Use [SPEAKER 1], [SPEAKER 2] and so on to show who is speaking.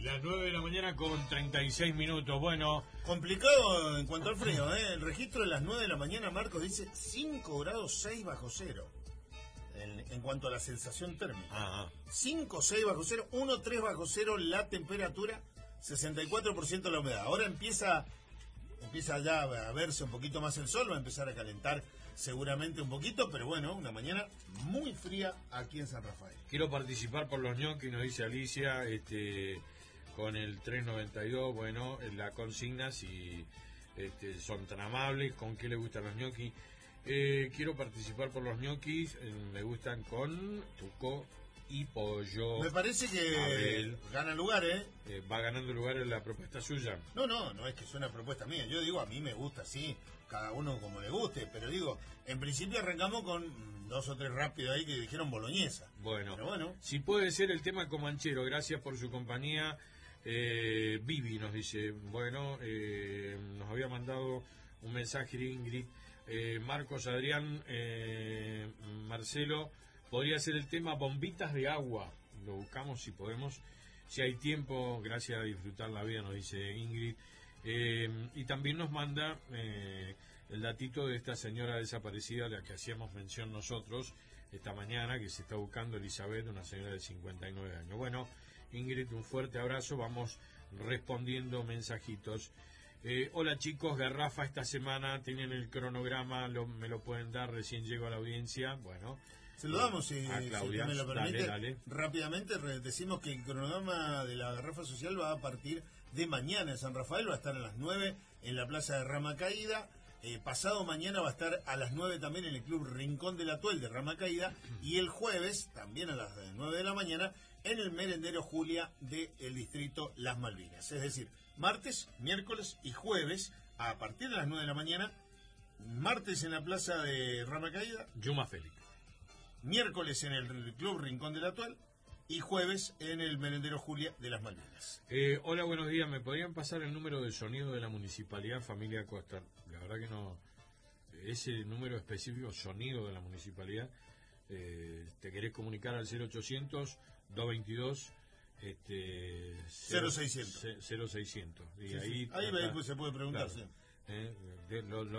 [SPEAKER 1] Las 9 de la mañana con 36 minutos. Bueno,
[SPEAKER 2] complicado en cuanto al frío, ¿eh? El registro de las 9 de la mañana, Marcos, dice 5 grados 6 bajo cero. En cuanto a la sensación térmica. 5, 6 bajo cero, 1, 3 bajo cero la temperatura, 64% la humedad. Ahora empieza ya a verse un poquito más el sol, va a empezar a calentar seguramente un poquito, pero bueno, una mañana muy fría aquí en San Rafael.
[SPEAKER 1] Quiero participar por los ñoquis, nos dice Alicia, con el 392, bueno, la consigna, si son tan amables, con qué le gustan los ñoquis. Quiero participar por los ñoquis, me gustan con tuco y pollo.
[SPEAKER 2] Me parece que
[SPEAKER 1] Abel,
[SPEAKER 2] gana lugar,
[SPEAKER 1] va ganando lugar en la propuesta suya.
[SPEAKER 2] No es que sea una propuesta mía. Yo digo, a mí me gusta, sí, cada uno como le guste, pero digo, en principio arrancamos con 2 o 3 rápidos ahí que dijeron boloñesa.
[SPEAKER 1] Bueno,
[SPEAKER 2] pero bueno,
[SPEAKER 1] si puede ser el tema comanchero, gracias por su compañía. Vivi nos dice, bueno, nos había mandado un mensaje de Ingrid, Marcos, Adrián, Marcelo, podría ser el tema bombitas de agua. Lo buscamos si podemos, si hay tiempo, gracias a disfrutar la vida, nos dice Ingrid. Y también nos manda el datito de esta señora desaparecida, de la que hacíamos mención nosotros esta mañana, que se está buscando, Elizabeth, una señora de 59 años. Bueno, Ingrid, un fuerte abrazo, vamos respondiendo mensajitos. Hola chicos, Garrafa esta semana, tienen el cronograma, me lo pueden dar, recién llego a la audiencia. Bueno,
[SPEAKER 2] se lo damos, si
[SPEAKER 1] Claudia,
[SPEAKER 2] me lo permite.
[SPEAKER 1] Dale.
[SPEAKER 2] Rápidamente decimos que el cronograma de la Garrafa Social va a partir de mañana en San Rafael, va a estar a las 9 en la Plaza de Rama Caída. Pasado mañana va a estar a las 9 también en el Club Rincón del Atuel de Rama Caída. Y el jueves, también a las 9 de la mañana, en el Merendero Julia del distrito Las Malvinas. Es decir, martes, miércoles y jueves, a partir de las 9 de la mañana. Martes en la Plaza de Rama Caída.
[SPEAKER 1] Yuma Félix.
[SPEAKER 2] Miércoles en el Club Rincón del Atuel y jueves en el Merendero Julia de Las Malvinas.
[SPEAKER 1] Hola, buenos días. ¿Me podrían pasar el número de sonido de la Municipalidad Familia Costa? La verdad que no. Ese número específico, sonido de la Municipalidad, te querés comunicar al 0800 222
[SPEAKER 2] 0600.
[SPEAKER 1] 0600. Y
[SPEAKER 2] sí,
[SPEAKER 1] ahí
[SPEAKER 2] se puede preguntar.
[SPEAKER 1] Claro,
[SPEAKER 2] sí.